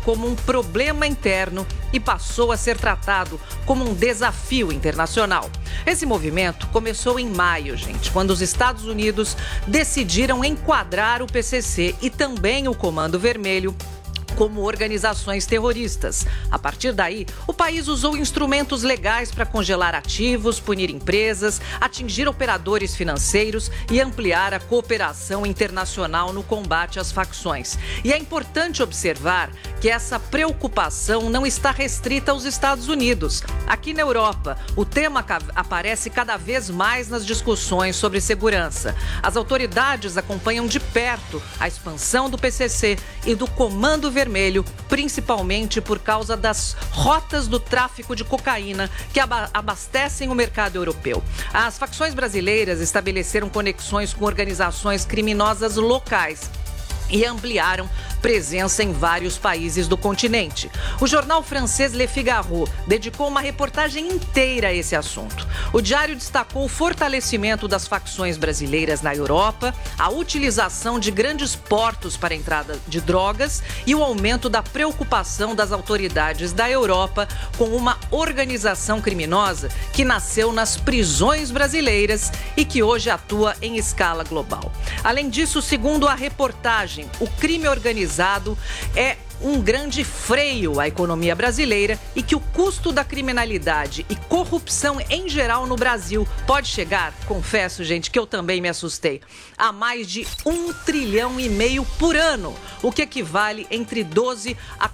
como um problema interno e passou a ser tratado como um desafio internacional. Esse movimento começou em maio, gente, quando os Estados Unidos decidiram enquadrar o PCC e também o Comando Vermelho como organizações terroristas. A partir daí, o país usou instrumentos legais para congelar ativos, punir empresas, atingir operadores financeiros e ampliar a cooperação internacional no combate às facções. E é importante observar que essa preocupação não está restrita aos Estados Unidos. Aqui na Europa, o tema aparece cada vez mais nas discussões sobre segurança. As autoridades acompanham de perto a expansão do PCC e do Comando Vermelho, principalmente por causa das rotas do tráfico de cocaína que abastecem o mercado europeu. As facções brasileiras estabeleceram conexões com organizações criminosas locais e ampliaram presença em vários países do continente. O jornal francês Le Figaro dedicou uma reportagem inteira a esse assunto. O diário destacou o fortalecimento das facções brasileiras na Europa, a utilização de grandes portos para a entrada de drogas e o aumento da preocupação das autoridades da Europa com uma organização criminosa que nasceu nas prisões brasileiras e que hoje atua em escala global. Além disso, segundo a reportagem, o crime organizado é um grande freio à economia brasileira e que o custo da criminalidade e corrupção em geral no Brasil pode chegar, confesso, gente, que eu também me assustei, a mais de 1,5 trilhão por ano, o que equivale entre 12% a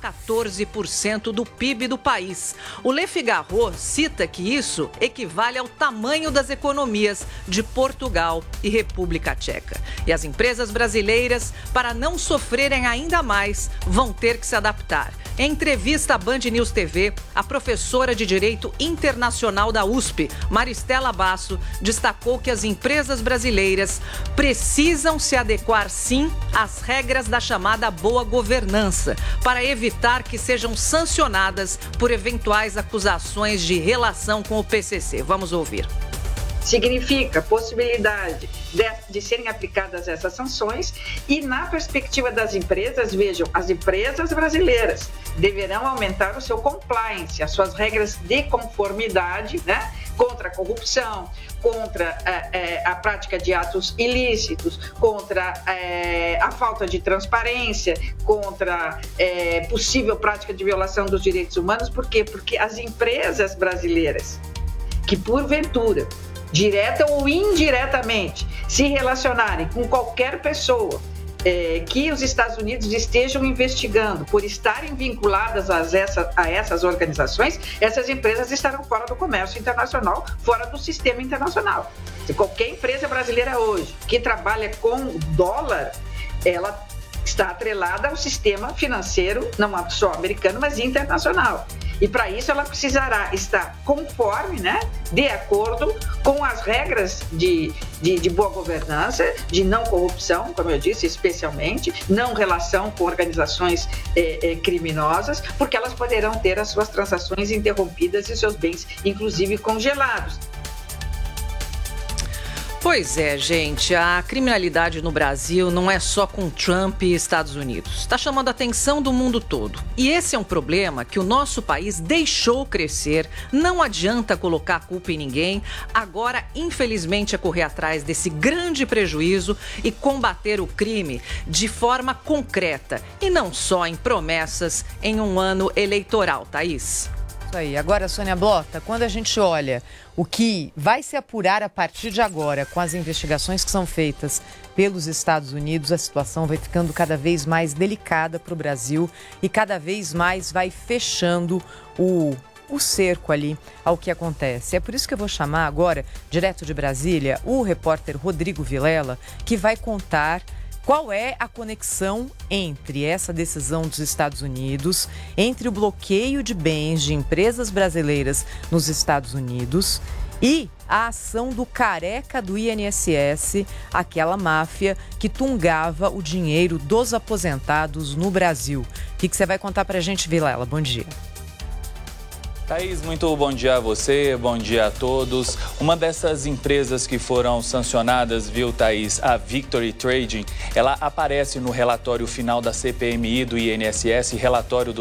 14% do PIB do país. O Le Figaro cita que isso equivale ao tamanho das economias de Portugal e República Tcheca. E as empresas brasileiras, para não sofrerem ainda mais, vão ter que se adaptar. Em entrevista à Band News TV, a professora de Direito Internacional da USP, Maristela Basso, destacou que as empresas brasileiras precisam se adequar, sim, às regras da chamada boa governança, para evitar que sejam sancionadas por eventuais acusações de relação com o PCC. Vamos ouvir. Significa possibilidade de serem aplicadas essas sanções e, na perspectiva das empresas, vejam, as empresas brasileiras deverão aumentar o seu compliance, as suas regras de conformidade, né, contra a corrupção, contra a prática de atos ilícitos, contra a falta de transparência, contra possível prática de violação dos direitos humanos. Por quê? Porque as empresas brasileiras que, porventura, direta ou indiretamente, se relacionarem com qualquer pessoa que os Estados Unidos estejam investigando por estarem vinculadas a essas organizações, essas empresas estarão fora do comércio internacional, fora do sistema internacional. Se qualquer empresa brasileira hoje que trabalha com dólar, ela está atrelada ao sistema financeiro, não só americano, mas internacional. E para isso ela precisará estar conforme, né, de acordo com as regras de boa governança, de não corrupção, como eu disse, especialmente, não relação com organizações criminosas, porque elas poderão ter as suas transações interrompidas e seus bens, inclusive, congelados. Pois é, gente, a criminalidade no Brasil não é só com Trump e Estados Unidos. Está chamando a atenção do mundo todo. E esse é um problema que o nosso país deixou crescer. Não adianta colocar a culpa em ninguém. Agora, infelizmente, é correr atrás desse grande prejuízo e combater o crime de forma concreta. E não só em promessas em um ano eleitoral, Thaís. Isso aí. Agora, Sônia Blota, quando a gente olha o que vai se apurar a partir de agora com as investigações que são feitas pelos Estados Unidos, a situação vai ficando cada vez mais delicada para o Brasil e cada vez mais vai fechando o cerco ali ao que acontece. É por isso que eu vou chamar agora, direto de Brasília, o repórter Rodrigo Vilela, que vai contar qual é a conexão entre essa decisão dos Estados Unidos, entre o bloqueio de bens de empresas brasileiras nos Estados Unidos e a ação do careca do INSS, aquela máfia que tungava o dinheiro dos aposentados no Brasil. O que você vai contar pra gente, Vilela? Bom dia. Thaís, muito bom dia a você, bom dia a todos. Uma dessas empresas que foram sancionadas, viu, Thaís, a Victory Trading, ela aparece no relatório final da CPMI do INSS, relatório do